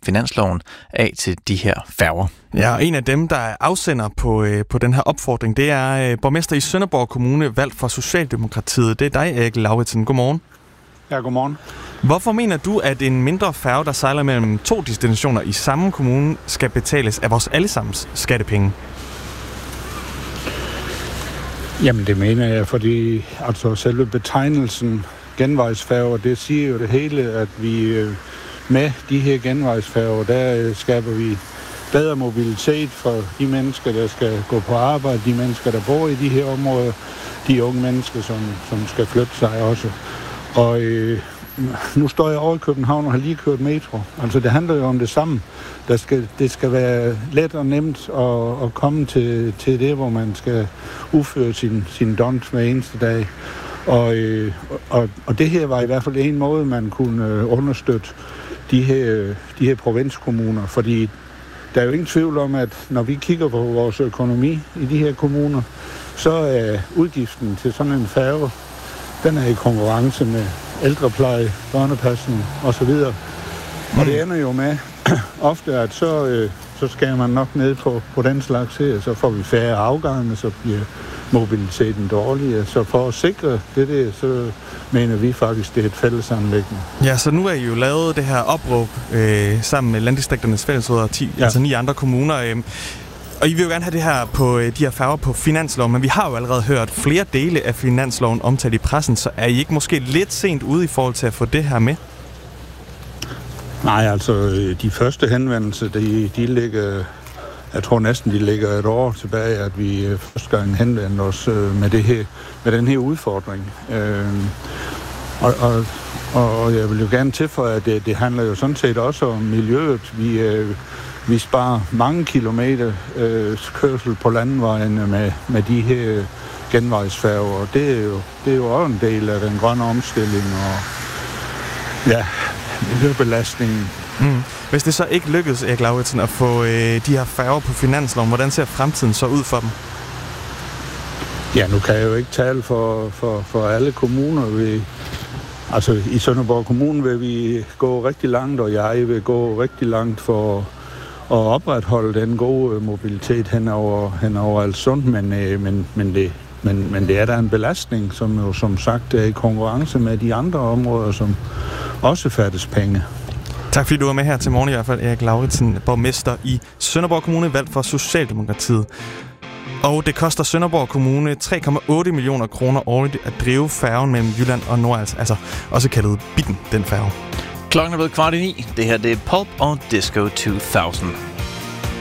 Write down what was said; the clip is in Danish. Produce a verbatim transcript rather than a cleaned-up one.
finansloven af til de her færger. Ja, en af dem, der er afsender på, øh, på den her opfordring, det er øh, borgmester i Sønderborg Kommune, valgt for Socialdemokratiet. Det er dig, Erik Lauritsen. Godmorgen. Ja, godmorgen. Hvorfor mener du, at en mindre færge, der sejler mellem to destinationer i samme kommune, skal betales af vores allesammens skattepenge? Jamen, det mener jeg, fordi altså selve betegnelsen genvejsfærger, det siger jo det hele, at vi med de her genvejsfærger, der skaber vi bedre mobilitet for de mennesker, der skal gå på arbejde, de mennesker, der bor i de her områder, de unge mennesker, som, som skal flytte sig også. Og øh, nu står jeg over i København og har lige kørt metro. Altså det handler jo om det samme. Der skal, det skal være let og nemt at, at komme til, til det, hvor man skal udføre sin, sin dont hver eneste dag. Og, øh, og, og det her var i hvert fald en måde, man kunne øh, understøtte de her, de her provinskommuner. Fordi der er jo ingen tvivl om, at når vi kigger på vores økonomi i de her kommuner, så er udgiften til sådan en færge, den er i konkurrence med ældrepleje, børnepasning osv. Mm. Og det ender jo med ofte, at så, øh, så skærer man nok ned på, på den slags her, så får vi færre afgange, så bliver mobiliteten dårligere. Så for at sikre det der, så mener vi faktisk, det er et fællesanliggende. Ja, så nu er I jo lavet det her opråb øh, sammen med Landdistrikternes Fællesråd og ti, ja. altså ni andre kommuner. Øh, Og I vil jo gerne have det her på de her færger på finansloven, men vi har jo allerede hørt flere dele af finansloven omtalt i pressen, så er I ikke måske lidt sent ude i forhold til at få det her med? Nej, altså de første henvendelser, de, de ligger, jeg tror næsten de ligger et år tilbage, at vi første gang henvendte os med, det her, med den her udfordring. Og, og, og jeg vil jo gerne tilføje, at det, det handler jo sådan set også om miljøet. Vi Vi sparer mange kilometer øh, kørsel på landvejene med, med de her genvejsfærger, og det er, jo, det er jo også en del af den grønne omstilling og ja, miljøbelastningen. Mm. Hvis det så ikke lykkes, Erik Lauritsen, at få øh, de her færger på finansloven, hvordan ser fremtiden så ud for dem? Ja, nu kan jeg jo ikke tale for, for, for alle kommuner. Vi, altså i Sønderborg Kommune vil vi gå rigtig langt, og jeg vil gå rigtig langt for og opretholde den gode mobilitet hen over, hen over Alssund, men, men, men, det, men, men det er da en belastning, som jo som sagt er i konkurrence med de andre områder, som også fattes penge. Tak fordi du var med her til morgen i hvert fald, Erik Lauritsen, borgmester i Sønderborg Kommune, valgt for Socialdemokratiet. Og det koster Sønderborg Kommune tre komma otte millioner kroner årligt at drive færgen mellem Jylland og Nordals, altså også kaldet Bitten, den færge. Klokken er blevet kvart i ni. Det her det er Pulp og Disco to tusind.